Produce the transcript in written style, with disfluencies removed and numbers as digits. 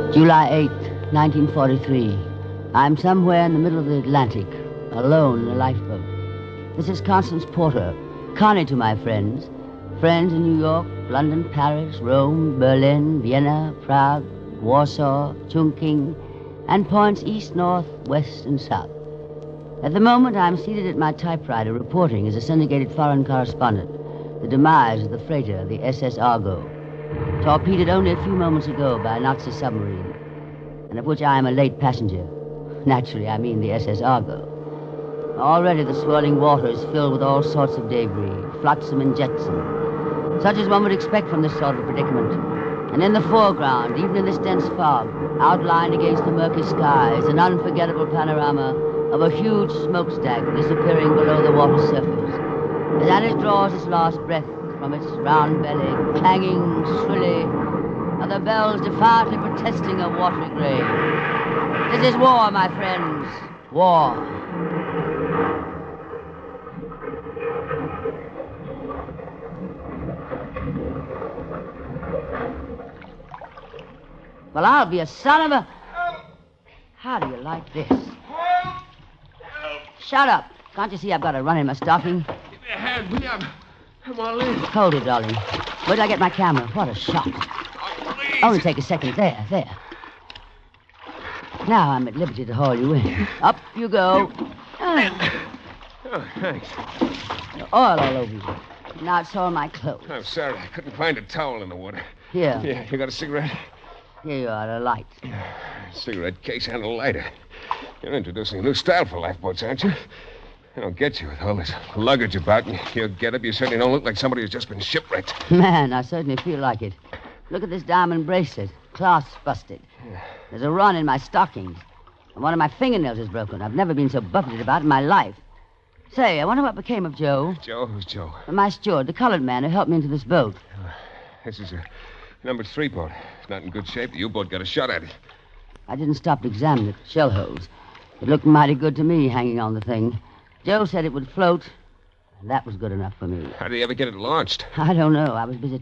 July 8th, 1943. I'm somewhere in the middle of the Atlantic, alone in a lifeboat. This is Constance Porter, Connie to my friends. Friends in New York, London, Paris, Rome, Berlin, Vienna, Prague, Warsaw, Chungking, and points east, north, west, and south. At the moment, I'm seated at my typewriter reporting as a syndicated foreign correspondent the demise of the freighter, the SS Argo, torpedoed only a few moments ago by a Nazi submarine, and of which I am a late passenger. Naturally, I mean the SS Argo. Already the swirling water is filled with all sorts of debris, flotsam and jetsam, such as one would expect from this sort of predicament. And in the foreground, even in this dense fog, outlined against the murky sky, is an unforgettable panorama of a huge smokestack disappearing below the water surface. As Alice draws its last breath from its round belly, clanging shrilly, are the bells defiantly protesting a watery grave. This is war, my friends. War. Well, I'll be a son of a... How do you like this? Shut up. Can't you see I've got a run in my stocking? Give me a hand, will you? I'm all in. Hold it, darling. Where did I get my camera? What a shot. Oh, please. Only take a second. There. Now I'm at liberty to haul you in. Up you go. Oh, thanks. Oil all over you. Now it's all my clothes. I'm sorry. I couldn't find a towel in the water. Here. Yeah, you got a cigarette? Here you are, a light. Cigarette case and a lighter. You're introducing a new style for lifeboats, aren't you? I don't get you with all this luggage about and your getup. You certainly don't look like somebody who's just been shipwrecked. Man, I certainly feel like it. Look at this diamond bracelet. Clasp busted. There's a run in my stockings. And one of my fingernails is broken. I've never been so buffeted about in my life. Say, I wonder what became of Joe. Joe? Who's Joe? My steward, the colored man who helped me into this boat. This is a number 3 boat. It's not in good shape. The U-boat got a shot at it. I didn't stop to examine the shell holes. It looked mighty good to me hanging on the thing. Joe said it would float. And that was good enough for me. How did he ever get it launched? I don't know. I was busy